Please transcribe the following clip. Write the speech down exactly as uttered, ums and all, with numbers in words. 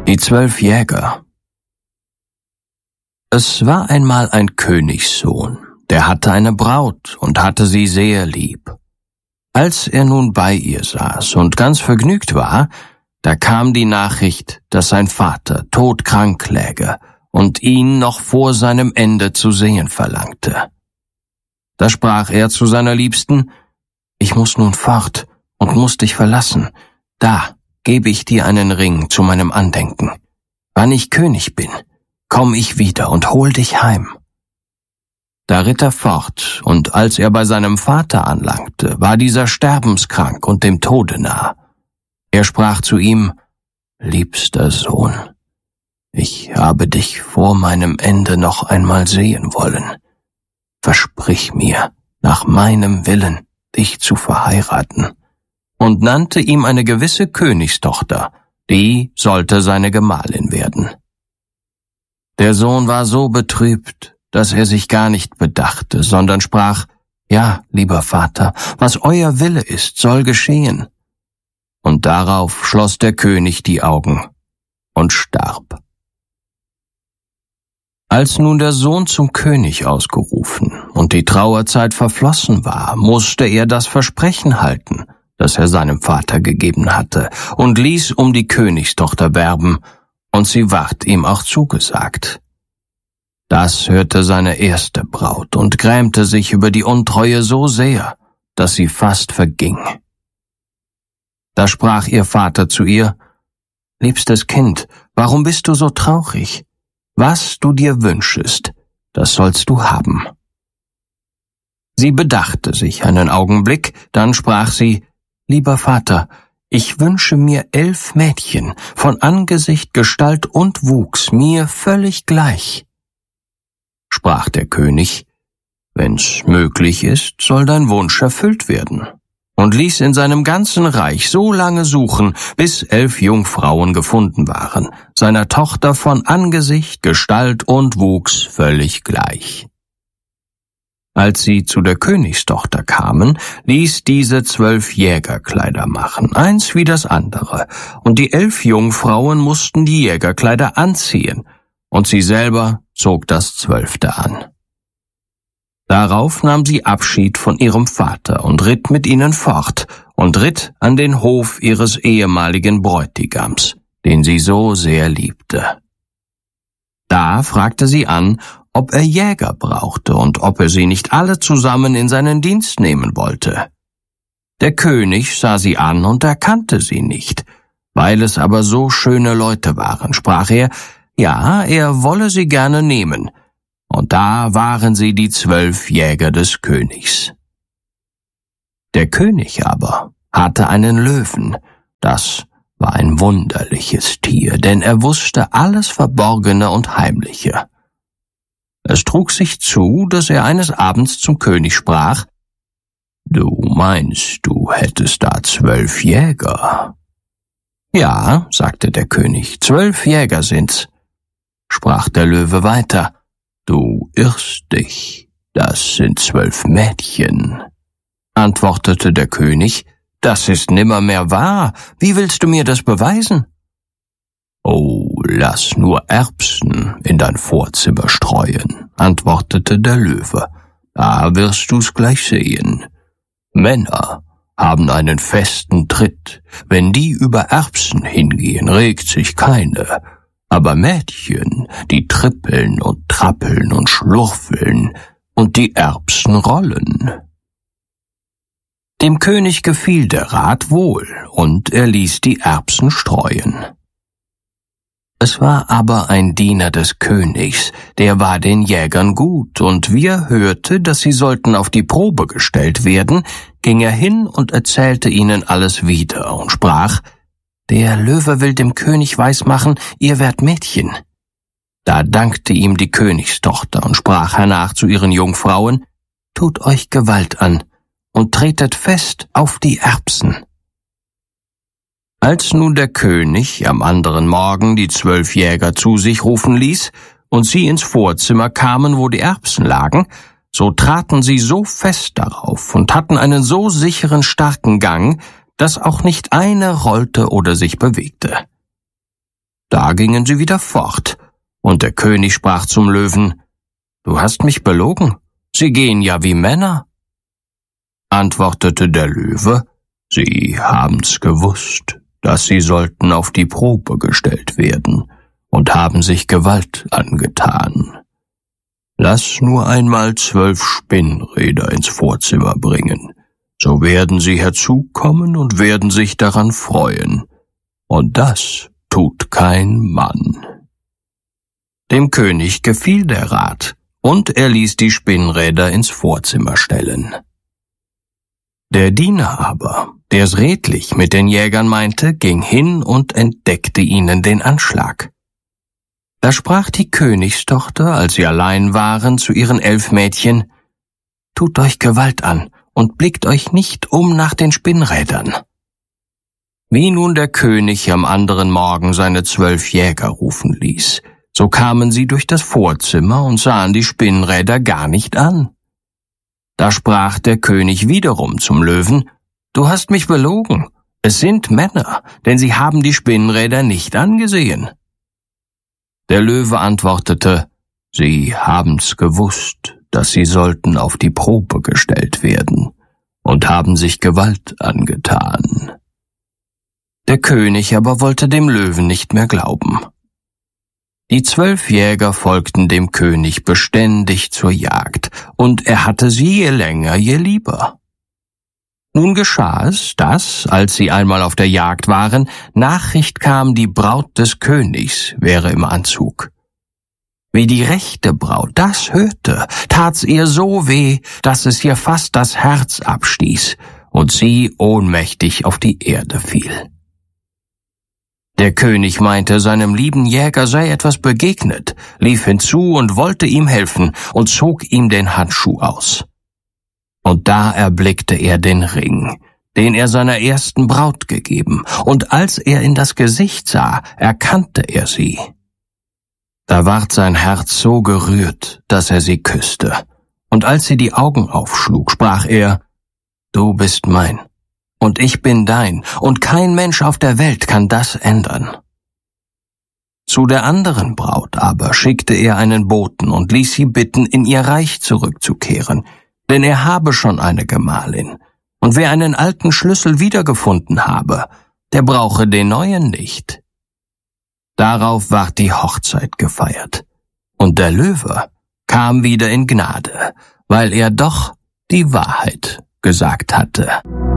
Die zwölf Jäger. Es war einmal ein Königssohn, der hatte eine Braut und hatte sie sehr lieb. Als er nun bei ihr saß und ganz vergnügt war, da kam die Nachricht, dass sein Vater todkrank läge und ihn noch vor seinem Ende zu sehen verlangte. Da sprach er zu seiner Liebsten: »Ich muss nun fort und muss dich verlassen. Da gebe ich dir einen Ring zu meinem Andenken. Wann ich König bin, komm ich wieder und hol dich heim.« Da ritt er fort, und als er bei seinem Vater anlangte, war dieser sterbenskrank und dem Tode nah. Er sprach zu ihm: »Liebster Sohn, ich habe dich vor meinem Ende noch einmal sehen wollen. Versprich mir, nach meinem Willen, dich zu verheiraten«, und nannte ihm eine gewisse Königstochter, die sollte seine Gemahlin werden. Der Sohn war so betrübt, dass er sich gar nicht bedachte, sondern sprach: »Ja, lieber Vater, was euer Wille ist, soll geschehen.« Und darauf schloss der König die Augen und starb. Als nun der Sohn zum König ausgerufen und die Trauerzeit verflossen war, musste er das Versprechen halten, das er seinem Vater gegeben hatte, und ließ um die Königstochter werben, und sie ward ihm auch zugesagt. Das hörte seine erste Braut und grämte sich über die Untreue so sehr, dass sie fast verging. Da sprach ihr Vater zu ihr: »Liebstes Kind, warum bist du so traurig? Was du dir wünschest, das sollst du haben.« Sie bedachte sich einen Augenblick, dann sprach sie: »Lieber Vater, ich wünsche mir elf Mädchen, von Angesicht, Gestalt und Wuchs mir völlig gleich.« Sprach der König: »Wenn's möglich ist, soll dein Wunsch erfüllt werden«, und ließ in seinem ganzen Reich so lange suchen, bis elf Jungfrauen gefunden waren, seiner Tochter von Angesicht, Gestalt und Wuchs völlig gleich. Als sie zu der Königstochter kamen, ließ diese zwölf Jägerkleider machen, eins wie das andere, und die elf Jungfrauen mussten die Jägerkleider anziehen, und sie selber zog das zwölfte an. Darauf nahm sie Abschied von ihrem Vater und ritt mit ihnen fort und ritt an den Hof ihres ehemaligen Bräutigams, den sie so sehr liebte. Da fragte sie an, ob er Jäger brauchte und ob er sie nicht alle zusammen in seinen Dienst nehmen wollte. Der König sah sie an und erkannte sie nicht. Weil es aber so schöne Leute waren, sprach er, ja, er wolle sie gerne nehmen. Und da waren sie die zwölf Jäger des Königs. Der König aber hatte einen Löwen. Das war ein wunderliches Tier, denn er wusste alles Verborgene und Heimliche. Es trug sich zu, dass er eines Abends zum König sprach: »Du meinst, du hättest da zwölf Jäger?« »Ja«, sagte der König, »zwölf Jäger sind's.« Sprach der Löwe weiter: »Du irrst dich, das sind zwölf Mädchen.« Antwortete der König: »Das ist nimmermehr wahr. Wie willst du mir das beweisen?« »Oh, lass nur Erbsen in dein Vorzimmer streuen«, antwortete der Löwe. »Da wirst du's gleich sehen. Männer haben einen festen Tritt. Wenn die über Erbsen hingehen, regt sich keine. Aber Mädchen, die trippeln und trappeln und schlurfeln, und die Erbsen rollen.« Dem König gefiel der Rat wohl, und er ließ die Erbsen streuen. Es war aber ein Diener des Königs, der war den Jägern gut, und wie er hörte, dass sie sollten auf die Probe gestellt werden, ging er hin und erzählte ihnen alles wieder und sprach: »Der Löwe will dem König weismachen, ihr wärt Mädchen.« Da dankte ihm die Königstochter und sprach hernach zu ihren Jungfrauen: »Tut euch Gewalt an und tretet fest auf die Erbsen.« Als nun der König am anderen Morgen die zwölf Jäger zu sich rufen ließ und sie ins Vorzimmer kamen, wo die Erbsen lagen, so traten sie so fest darauf und hatten einen so sicheren, starken Gang, dass auch nicht eine rollte oder sich bewegte. Da gingen sie wieder fort, und der König sprach zum Löwen: »Du hast mich belogen, sie gehen ja wie Männer.« Antwortete der Löwe: »Sie haben's gewusst, dass sie sollten auf die Probe gestellt werden, und haben sich Gewalt angetan. Lass nur einmal zwölf Spinnräder ins Vorzimmer bringen, so werden sie herzukommen und werden sich daran freuen, und das tut kein Mann.« Dem König gefiel der Rat, und er ließ die Spinnräder ins Vorzimmer stellen. Der Diener aber, der's redlich mit den Jägern meinte, ging hin und entdeckte ihnen den Anschlag. Da sprach die Königstochter, als sie allein waren, zu ihren elf Mädchen: »Tut euch Gewalt an und blickt euch nicht um nach den Spinnrädern.« Wie nun der König am anderen Morgen seine zwölf Jäger rufen ließ, so kamen sie durch das Vorzimmer und sahen die Spinnräder gar nicht an. Da sprach der König wiederum zum Löwen: »Du hast mich belogen, es sind Männer, denn sie haben die Spinnräder nicht angesehen.« Der Löwe antwortete: »Sie haben's gewusst, dass sie sollten auf die Probe gestellt werden, und haben sich Gewalt angetan.« Der König aber wollte dem Löwen nicht mehr glauben. Die zwölf Jäger folgten dem König beständig zur Jagd, und er hatte sie je länger, je lieber. Nun geschah es, dass, als sie einmal auf der Jagd waren, Nachricht kam, die Braut des Königs wäre im Anzug. Wie die rechte Braut das hörte, tat's ihr so weh, dass es ihr fast das Herz abstieß und sie ohnmächtig auf die Erde fiel. Der König meinte, seinem lieben Jäger sei etwas begegnet, lief hinzu und wollte ihm helfen und zog ihm den Handschuh aus. Und da erblickte er den Ring, den er seiner ersten Braut gegeben, und als er in das Gesicht sah, erkannte er sie. Da ward sein Herz so gerührt, dass er sie küsste, und als sie die Augen aufschlug, sprach er: »Du bist mein, und ich bin dein, und kein Mensch auf der Welt kann das ändern.« Zu der anderen Braut aber schickte er einen Boten und ließ sie bitten, in ihr Reich zurückzukehren, denn er habe schon eine Gemahlin, und wer einen alten Schlüssel wiedergefunden habe, der brauche den neuen nicht. Darauf ward die Hochzeit gefeiert, und der Löwe kam wieder in Gnade, weil er doch die Wahrheit gesagt hatte.